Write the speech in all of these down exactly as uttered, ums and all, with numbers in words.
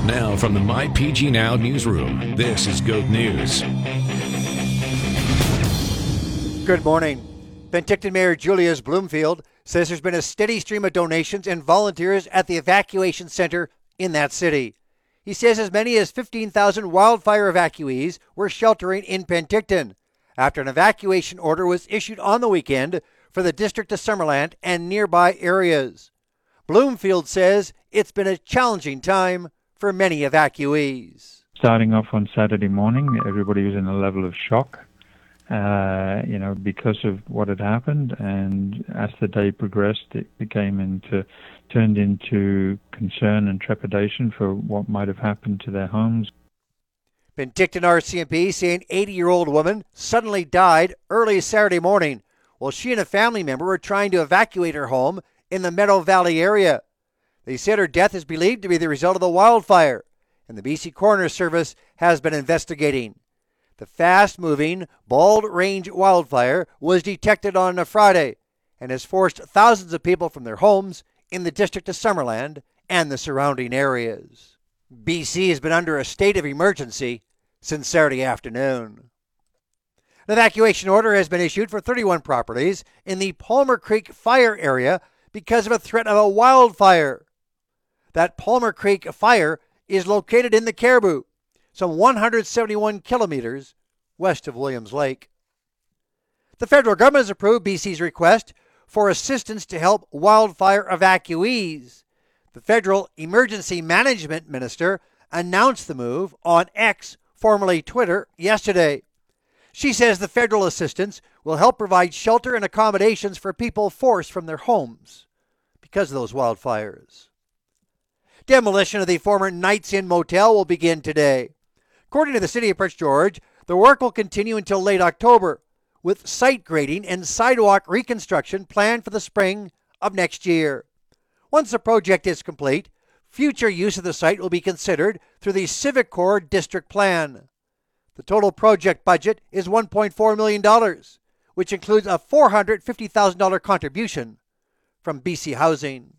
Now from the My P G Now newsroom, this is Goat News. Good morning. Penticton Mayor Julius Bloomfield says there's been a steady stream of donations and volunteers at the evacuation center in that city. He says as many as fifteen thousand wildfire evacuees were sheltering in Penticton after an evacuation order was issued on the weekend for the district of Summerland and nearby areas. Bloomfield says it's been a challenging time for many evacuees. Starting off on Saturday morning, everybody was in a level of shock, uh, you know, because of what had happened. And as the day progressed, it became into, turned into concern and trepidation for what might have happened to their homes. Penticton R C M P say an eighty-year-old woman suddenly died early Saturday morning while she and a family member were trying to evacuate her home in the Meadow Valley area. They said her death is believed to be the result of the wildfire, and the B C Coroner Service has been investigating. The fast-moving Bald Range wildfire was detected on a Friday and has forced thousands of people from their homes in the district of Summerland and the surrounding areas. B C has been under a state of emergency since Saturday afternoon. An evacuation order has been issued for thirty-one properties in the Palmer Creek fire area because of a threat of a wildfire. That Palmer Creek fire is located in the Caribou, some one hundred seventy-one kilometers west of Williams Lake. The federal government has approved B C's request for assistance to help wildfire evacuees. The federal emergency management minister announced the move on X, formerly Twitter, yesterday. She says the federal assistance will help provide shelter and accommodations for people forced from their homes because of those wildfires. Demolition of the former Knights Inn Motel will begin today. According to the City of Prince George, the work will continue until late October, with site grading and sidewalk reconstruction planned for the spring of next year. Once the project is complete, future use of the site will be considered through the Civic Corps District Plan. The total project budget is one point four million dollars, which includes a four hundred fifty thousand dollars contribution from B C Housing.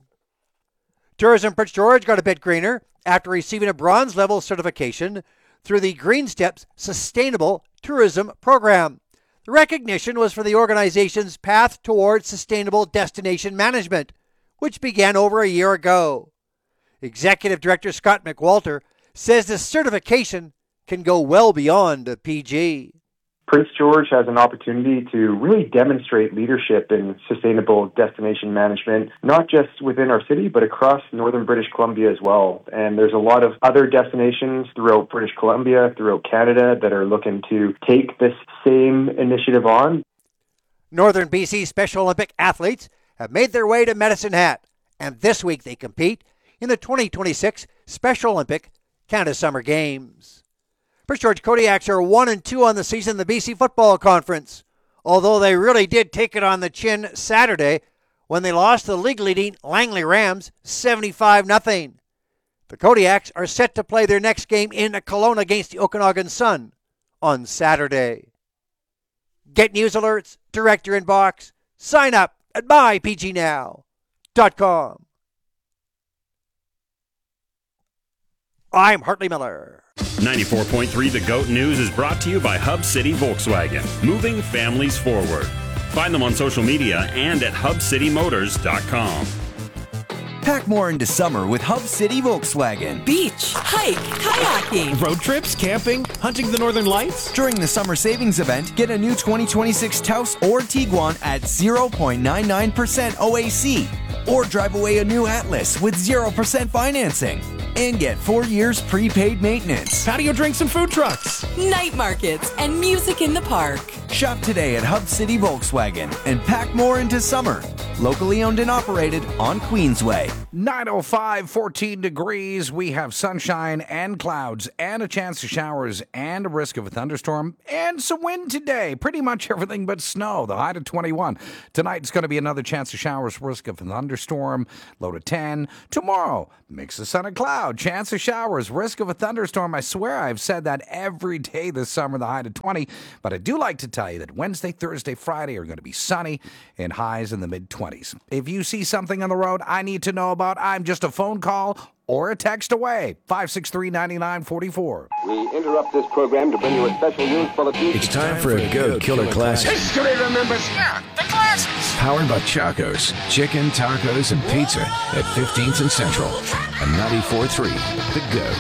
Tourism Prince George got a bit greener after receiving a bronze level certification through the Green Steps Sustainable Tourism Program. The recognition was for the organization's path towards sustainable destination management, which began over a year ago. Executive Director Scott McWalter says this certification can go well beyond a P G. Prince George has an opportunity to really demonstrate leadership in sustainable destination management, not just within our city, but across northern British Columbia as well. And there's a lot of other destinations throughout British Columbia, throughout Canada, that are looking to take this same initiative on. Northern B C Special Olympic athletes have made their way to Medicine Hat, and this week they compete in the twenty twenty-six Special Olympic Canada Summer Games. Prince George Kodiaks are one and two on the season in the B C Football Conference, although they really did take it on the chin Saturday when they lost to the league-leading Langley Rams seventy-five nothing. The Kodiaks are set to play their next game in Kelowna against the Okanagan Sun on Saturday. Get news alerts, direct your inbox, sign up at my p g now dot com. I'm Hartley Miller. ninety-four point three The Goat News is brought to you by Hub City Volkswagen, moving families forward. Find them on social media and at hub city motors dot com. Pack more into summer with Hub City Volkswagen. Beach, hike, kayaking. Road trips, camping, hunting the northern lights. During the summer savings event, get a new twenty twenty-six Taos or Tiguan at zero point nine nine percent O A C. Or drive away a new Atlas with zero percent financing. And get four years prepaid maintenance. Patio drinks and food trucks. Night markets and music in the park. Shop today at Hub City Volkswagen and pack more into summer. Locally owned and operated on Queensway. nine oh five, fourteen degrees. We have sunshine and clouds and a chance of showers and a risk of a thunderstorm and some wind today. Pretty much everything but snow. The high to twenty-one. Tonight it's going to be another chance of showers, risk of a thunderstorm, low to ten. Tomorrow, mix of sun and cloud, chance of showers, risk of a thunderstorm. I swear I've said that every day this summer, the high to twenty. But I do like to tell you that Wednesday, Thursday, Friday are going to be sunny and highs in the mid twenties. If you see something on the road I need to know about, I'm just a phone call or a text away, five six three, nine nine four four. We interrupt this program to bring you a special news bulletin. It's time for a Goat Killer Classic. History remembers. Yeah, the classics. Powered by Chaco's, chicken, tacos, and pizza at fifteenth and Central. And ninety-four point three, The Goat.